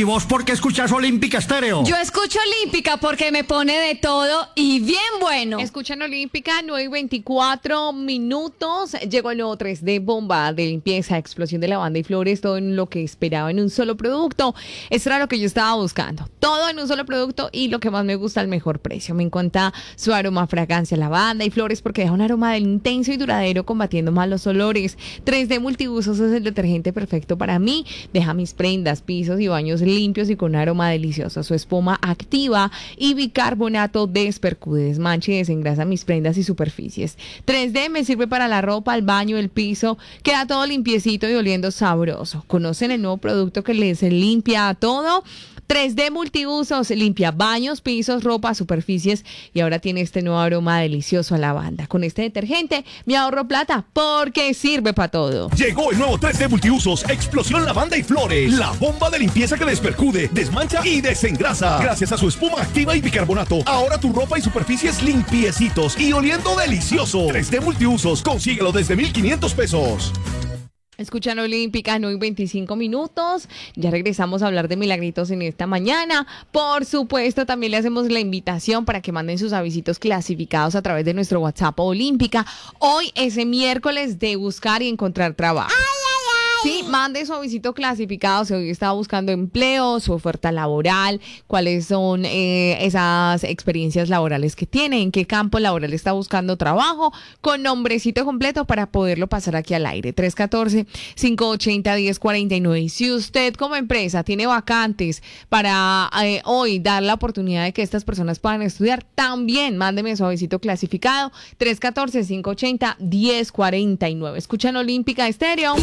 ¿Y vos por qué escuchas Olímpica Estéreo? Yo escucho Olímpica porque me pone de todo y bien bueno. Escuchan Olímpica, 9:24 minutos. Llegó el nuevo 3D bomba de limpieza, explosión de lavanda y flores, todo en lo que esperaba en un solo producto. Eso era lo que yo estaba buscando. Todo en un solo producto y lo que más me gusta, el mejor precio. Me encanta su aroma, fragancia, lavanda y flores porque deja un aroma del intenso y duradero combatiendo malos olores. 3D Multiusos es el detergente perfecto para mí. Deja mis prendas, pisos y baños limpios y con un aroma delicioso. Su espuma activa y bicarbonato despercude, desmancha y desengrasa mis prendas y superficies. 3D me sirve para la ropa, el baño, el piso. Queda todo limpiecito y oliendo sabroso. ¿Conocen el nuevo producto que les limpia todo? 3D Multiusos, limpia baños, pisos, ropa, superficies y ahora tiene este nuevo aroma delicioso a lavanda. Con este detergente me ahorro plata porque sirve para todo. Llegó el nuevo 3D Multiusos, explosión lavanda y flores. La bomba de limpieza que despercude, desmancha y desengrasa. Gracias a su espuma activa y bicarbonato, ahora tu ropa y superficies limpiecitos y oliendo delicioso. 3D Multiusos, consíguelo desde 1,500 pesos. Escuchan Olímpica, 9:25 minutos. Ya regresamos a hablar de milagritos en esta mañana. Por supuesto, también le hacemos la invitación para que manden sus avisitos clasificados a través de nuestro WhatsApp Olímpica. Hoy es el miércoles de buscar y encontrar trabajo. Sí, mande su avisito clasificado si hoy está buscando empleo, su oferta laboral, cuáles son esas experiencias laborales que tiene, en qué campo laboral está buscando trabajo, con nombrecito completo para poderlo pasar aquí al aire. 314-580-1049. Y si usted como empresa tiene vacantes para hoy dar la oportunidad de que estas personas puedan estudiar, también mándeme su avisito clasificado. 314-580-1049. Escuchan Olímpica Estéreo.